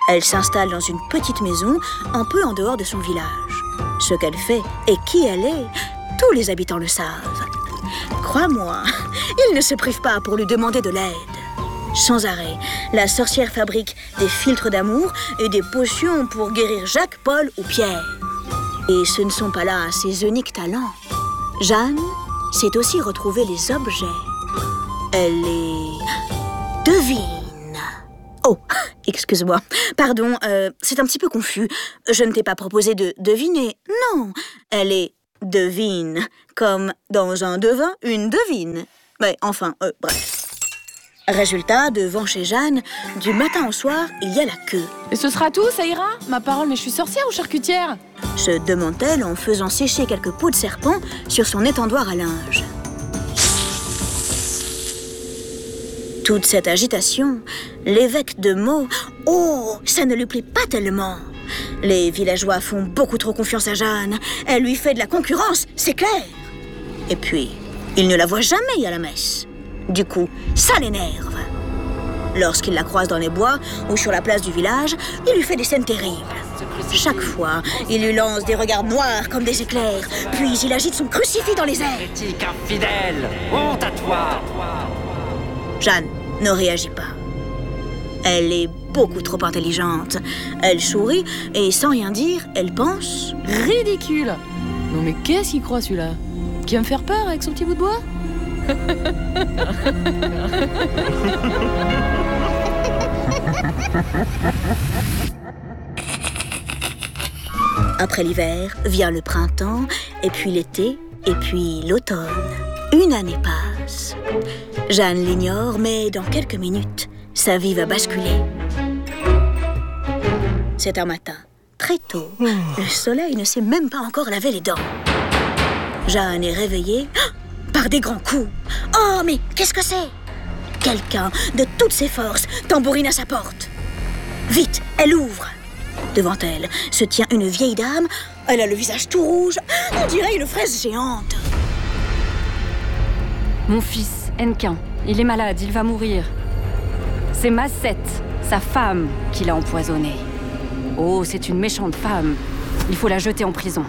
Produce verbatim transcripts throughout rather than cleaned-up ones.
Elle s'installe dans une petite maison, un peu en dehors de son village. Ce qu'elle fait et qui elle est, tous les habitants le savent. Crois-moi, ils ne se privent pas pour lui demander de l'aide. Sans arrêt, la sorcière fabrique des filtres d'amour et des potions pour guérir Jacques, Paul ou Pierre. Et ce ne sont pas là ses uniques talents. Jeanne sait aussi retrouver les objets. Elle est devine. Oh, excuse-moi. Pardon, euh, c'est un petit peu confus. Je ne t'ai pas proposé de deviner. Non, elle est devine, comme dans un devin, une devine. Mais enfin, euh, bref. Résultat, devant chez Jeanne, du matin au soir, il y a la queue. Et ce sera tout, ça ira? Ma parole, mais je suis sorcière ou charcutière? Se demande-t-elle en faisant sécher quelques peaux de serpent sur son étendoir à linge. Toute cette agitation, l'évêque de Meaux, oh, ça ne lui plaît pas tellement. Les villageois font beaucoup trop confiance à Jeanne. Elle lui fait de la concurrence, c'est clair. Et puis, il ne la voit jamais à la messe. Du coup, ça l'énerve. Lorsqu'il la croise dans les bois ou sur la place du village, il lui fait des scènes terribles. Chaque fois, il lui lance des regards noirs comme des éclairs, puis il agite son crucifix dans les airs. Hérétique infidèle, honte à toi! Jeanne ne réagit pas. Elle est beaucoup trop intelligente. Elle sourit et sans rien dire, elle pense... Ridicule! Non mais qu'est-ce qu'il croit celui-là? Qui va me faire peur avec son petit bout de bois? Après l'hiver, vient le printemps, et puis l'été, et puis l'automne. Une année passe. Jeanne l'ignore, mais dans quelques minutes, sa vie va basculer. C'est un matin, très tôt. Le soleil ne s'est même pas encore lavé les dents. Jeanne est réveillée par des grands coups. Oh, mais qu'est-ce que c'est? Quelqu'un, de toutes ses forces, tambourine à sa porte. Vite, elle ouvre. Devant elle se tient une vieille dame. Elle a le visage tout rouge. On dirait une fraise géante. Mon fils, Hennequin, il est malade, il va mourir. C'est Macette, sa femme, qui l'a empoisonné. Oh, c'est une méchante femme. Il faut la jeter en prison.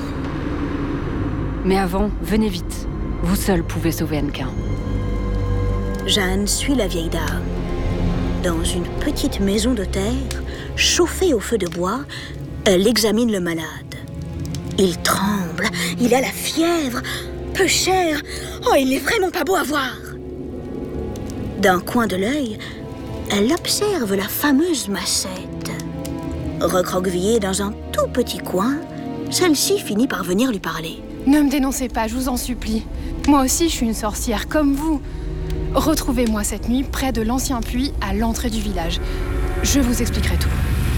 Mais avant, venez vite. Vous seul pouvez sauver Hennequin. Jeanne suit la vieille dame. Dans une petite maison de terre, chauffée au feu de bois, elle examine le malade. Il tremble, il a la fièvre, peu cher. Oh, il est vraiment pas beau à voir. D'un coin de l'œil, elle observe la fameuse Macette. Recroquevillée dans un tout petit coin, celle-ci finit par venir lui parler. Ne me dénoncez pas, je vous en supplie. Moi aussi, je suis une sorcière, comme vous. Retrouvez-moi cette nuit près de l'ancien puits à l'entrée du village. Je vous expliquerai tout.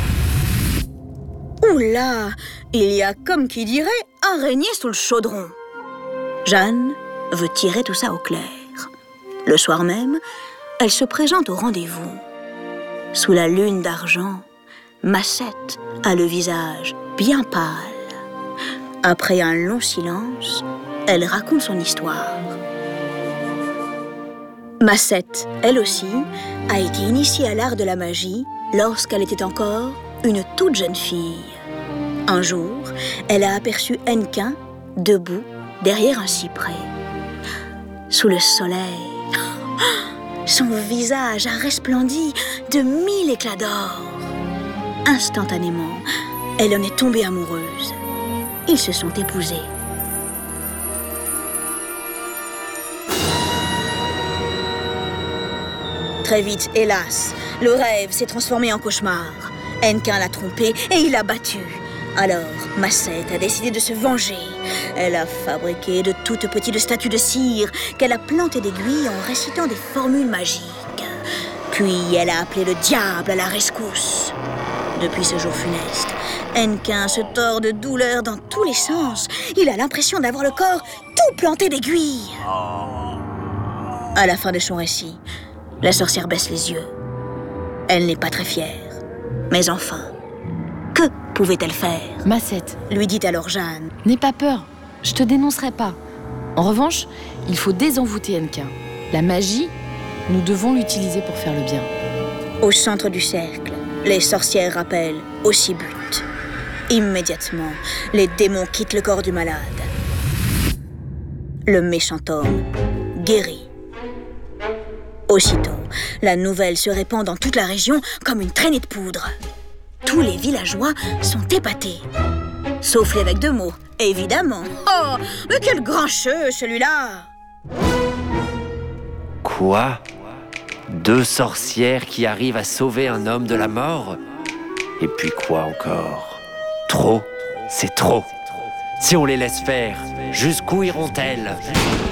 Oula, il y a comme qui dirait araignée sous le chaudron. Jeanne veut tirer tout ça au clair. Le soir même, elle se présente au rendez-vous. Sous la lune d'argent, Macette a le visage bien pâle. Après un long silence, elle raconte son histoire. Macette, elle aussi, a été initiée à l'art de la magie lorsqu'elle était encore une toute jeune fille. Un jour, elle a aperçu Hennequin debout derrière un cyprès. Sous le soleil, son visage a resplendi de mille éclats d'or. Instantanément, elle en est tombée amoureuse. Ils se sont épousés. Très vite, hélas, le rêve s'est transformé en cauchemar. Hennequin l'a trompée et il l'a battue. Alors, Macette a décidé de se venger. Elle a fabriqué de toutes petites statues de cire qu'elle a plantées d'aiguilles en récitant des formules magiques. Puis, elle a appelé le diable à la rescousse. Depuis ce jour funeste, Hennequin se tord de douleur dans tous les sens. Il a l'impression d'avoir le corps tout planté d'aiguilles. À la fin de son récit, la sorcière baisse les yeux. Elle n'est pas très fière. Mais enfin, que pouvait-elle faire? Macette, Lui dit alors Jeanne. n'aie pas peur, je te dénoncerai pas. En revanche, il faut désenvoûter Hennequin. La magie, nous devons l'utiliser pour faire le bien. Au centre du cercle, les sorcières rappellent aussi but. Immédiatement, les démons quittent le corps du malade. Le méchant homme guérit. Aussitôt, la nouvelle se répand dans toute la région comme une traînée de poudre. Tous les villageois sont épatés. Sauf l'évêque de Meaux, évidemment. Oh, mais quel grand cheveu, celui-là! Quoi? Deux sorcières qui arrivent à sauver un homme de la mort? Et puis quoi encore? Trop, c'est trop. Si on les laisse faire, jusqu'où iront-elles?